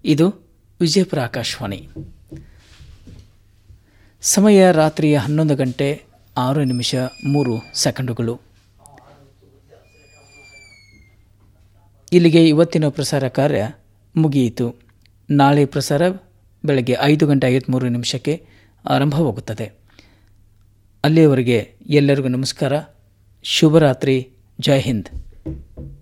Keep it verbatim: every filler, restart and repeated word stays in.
ಇದು ವಿಜಯಪುರ ಆಕಾಶವಾಣಿ. ಸಮಯ ರಾತ್ರಿಯ ಹನ್ನೊಂದು ಗಂಟೆ ಆರು ನಿಮಿಷ ಮೂರು ಸೆಕೆಂಡುಗಳು. ಇಲ್ಲಿಗೆ ಇವತ್ತಿನ ಪ್ರಸಾರ ಕಾರ್ಯ ಮುಗಿಯಿತು. ನಾಳೆ ಪ್ರಸಾರ ಬೆಳಗ್ಗೆ ಐದು ಗಂಟೆ ಐವತ್ತ್ಮೂರು ನಿಮಿಷಕ್ಕೆ ಆರಂಭವಾಗುತ್ತದೆ. ಅಲ್ಲಿಯವರೆಗೆ ಎಲ್ಲರಿಗೂ ನಮಸ್ಕಾರ. ಶುಭರಾತ್ರಿ. ಜೈ ಹಿಂದ್.